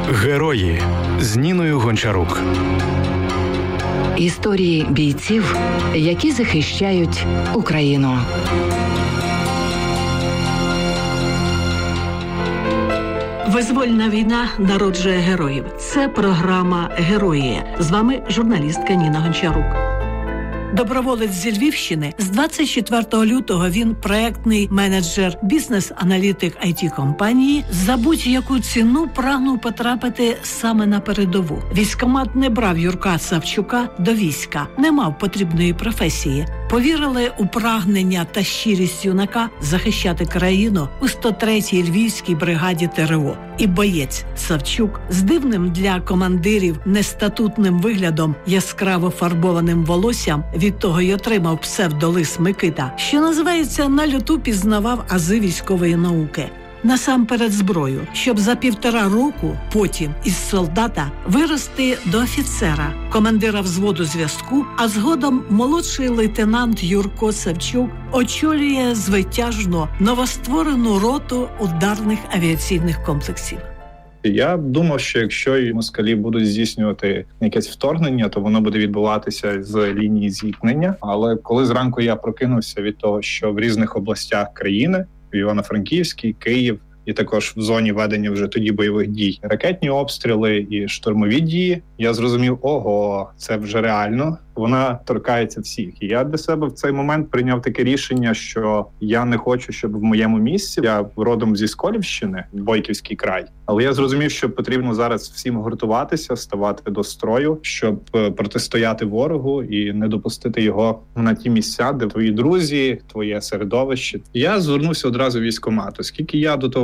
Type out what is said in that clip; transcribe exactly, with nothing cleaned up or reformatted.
Герої з Ніною Гончарук. Історії бійців, які захищають Україну. Визвольна війна народжує героїв. Це програма «Герої». З вами журналістка Ніна Гончарук. Доброволець зі Львівщини. З двадцять четвертого лютого він проектний менеджер, бізнес-аналітик ай ті-компанії. За будь-яку ціну прагнув потрапити саме на передову. Військкомат не брав Юрка Савчука до війська, не мав потрібної професії. Повірили у прагнення та щирість юнака захищати країну у сто третій Львівській бригаді те ер о. І боєць Савчук з дивним для командирів нестатутним виглядом, яскраво фарбованим волоссям, від того й отримав псевдолис Микита, що називається, на люту пізнавав ази військової науки. Насамперед зброю, щоб за півтора року потім із солдата вирости до офіцера, командира взводу зв'язку, а згодом молодший лейтенант Юрко Савчук очолює звитяжну новостворену роту ударних авіаційних комплексів. Я думав, що якщо і москалі будуть здійснювати якесь вторгнення, то воно буде відбуватися з лінії зіткнення. Але коли зранку я прокинувся від того, що в різних областях країни, в Івано-Франківській, Київ, і також в зоні ведення вже тоді бойових дій, ракетні обстріли і штурмові дії, я зрозумів, ого, це вже реально, вона торкається всіх. І я для себе в цей момент прийняв таке рішення, що я не хочу, щоб в моєму місці, я родом зі Сколівщини, Бойківський край, але я зрозумів, що потрібно зараз всім гуртуватися, ставати до строю, щоб протистояти ворогу і не допустити його на ті місця, де твої друзі, твоє середовище. Я звернувся одразу в військкомат, оскільки я до того